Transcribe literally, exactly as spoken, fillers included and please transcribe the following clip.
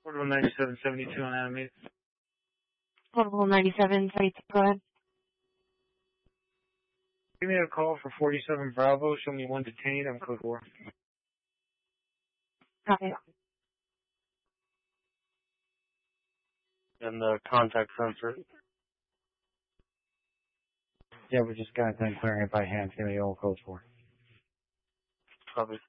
Portable ninety-seven seventy-two on animated. Portable ninety-seven seventy-two, go ahead. Give me a call for forty-seven Bravo. Show me one detained. I'm code four. Copy. And the contact sensor. Yeah, we just got done clearing it by hand. Give me all code four. Copy.